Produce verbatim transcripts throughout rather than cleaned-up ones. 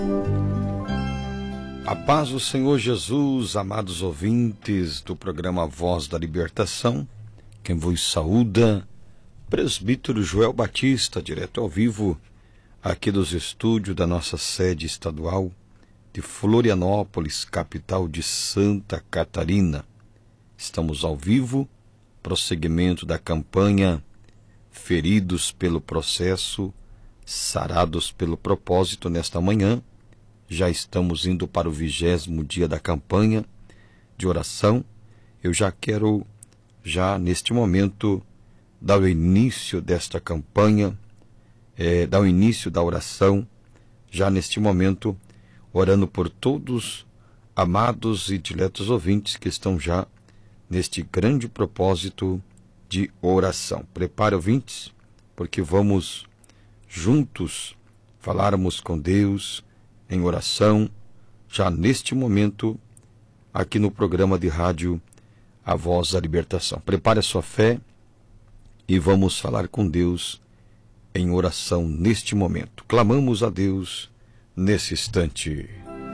A paz do Senhor Jesus, amados ouvintes do programa Voz da Libertação, quem vos saúda, presbítero Joel Batista, direto ao vivo, aqui dos estúdios da nossa sede estadual de Florianópolis, capital de Santa Catarina. Estamos ao vivo, prosseguimento da campanha Feridos pelo Processo, Sarados pelo Propósito. Nesta manhã, já estamos indo para o vigésimo dia da campanha de oração. Eu já quero, já neste momento, dar o início desta campanha, é, dar o início da oração, já neste momento, orando por todos, amados e diletos ouvintes que estão já neste grande propósito de oração. Prepare, ouvintes, porque vamos juntos falarmos com Deus em oração, já neste momento, aqui no programa de rádio A Voz da Libertação. Prepare a sua fé e vamos falar com Deus em oração neste momento. Clamamos a Deus nesse instante.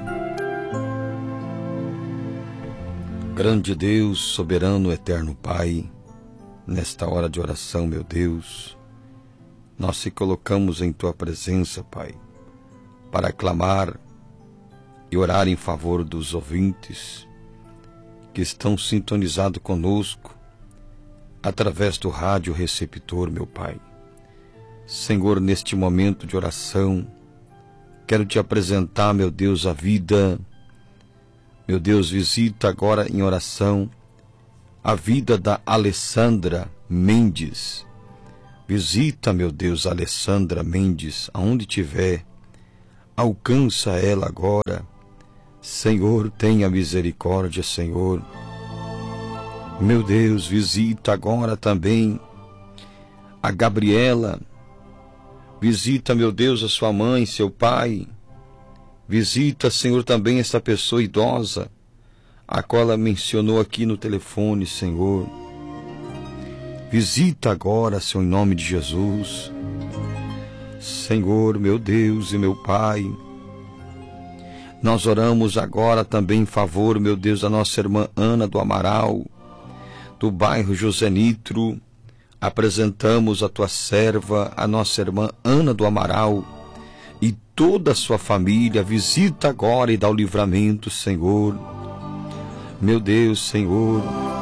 Grande Deus, soberano, eterno Pai, nesta hora de oração, meu Deus, nós se colocamos em Tua presença, Pai, para clamar e orar em favor dos ouvintes que estão sintonizados conosco através do rádio receptor, meu Pai. Senhor, neste momento de oração, quero Te apresentar, meu Deus, a vida. Meu Deus, visita agora em oração a vida da Alessandra Mendes. Visita, meu Deus, a Alessandra Mendes, aonde tiver. Alcança ela agora. Senhor, tenha misericórdia, Senhor. Meu Deus, visita agora também a Gabriela. Visita, meu Deus, a sua mãe, seu pai. Visita, Senhor, também essa pessoa idosa, a qual ela mencionou aqui no telefone, Senhor. Visita agora, Senhor, em nome de Jesus. Senhor, meu Deus e meu Pai, nós oramos agora também em favor, meu Deus, da nossa irmã Ana do Amaral, do bairro José Nitro. Apresentamos a Tua serva, a nossa irmã Ana do Amaral, e toda a sua família. Visita agora e dá o livramento, Senhor. Meu Deus, Senhor.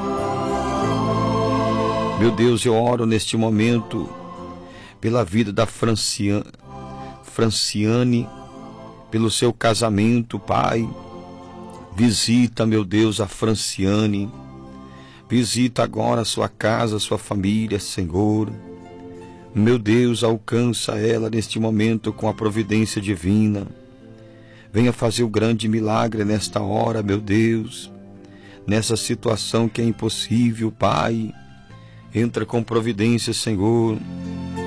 Meu Deus, eu oro neste momento pela vida da Franciane, Franciane, pelo seu casamento, Pai. Visita, meu Deus, a Franciane. Visita agora a sua casa, a sua família, Senhor. Meu Deus, alcança ela neste momento com a providência divina. Venha fazer o grande milagre nesta hora, meu Deus. Nessa situação que é impossível, Pai. Entra com providência, Senhor.